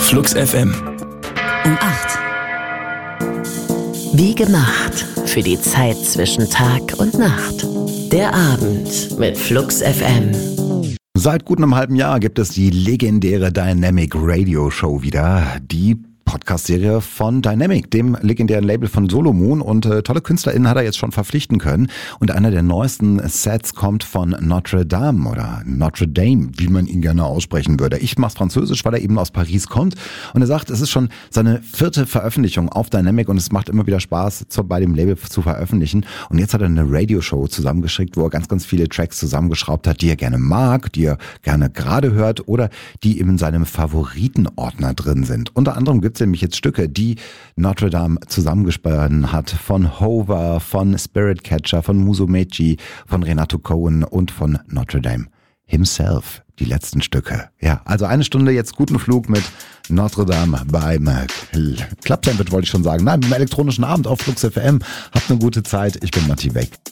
Flux FM. Um 8. Wie gemacht für die Zeit zwischen Tag und Nacht. Der Abend mit Flux FM. Seit gut einem halben Jahr gibt es die legendäre Dynamic Radio Show wieder. Die Podcast-Serie von Dynamic, dem legendären Label von Solomon, und tolle KünstlerInnen hat er jetzt schon verpflichten können. Und einer der neuesten Sets kommt von Notre Dame oder Notre Dame, wie man ihn gerne aussprechen würde. Ich mach's französisch, weil er eben aus Paris kommt. Und er sagt, es ist schon seine 4. Veröffentlichung auf Dynamic und es macht immer wieder Spaß, bei dem Label zu veröffentlichen. Und jetzt hat er eine Radioshow zusammengeschickt, wo er ganz, ganz viele Tracks zusammengeschraubt hat, die er gerne mag, die er gerne gerade hört oder die eben in seinem Favoritenordner drin sind. Unter anderem gibt's nämlich jetzt Stücke, die Notre Dame zusammengesponnen hat, von Hover, von Spirit Catcher, von Muso Meji, von Renato Cohen und von Notre Dame himself. Die letzten Stücke. Ja, also 1 Stunde jetzt guten Flug mit Notre Dame beim Club Sandwich, wollte ich schon sagen. Nein, beim elektronischen Abend auf Flux FM. Habt eine gute Zeit. Ich bin Matti Weg.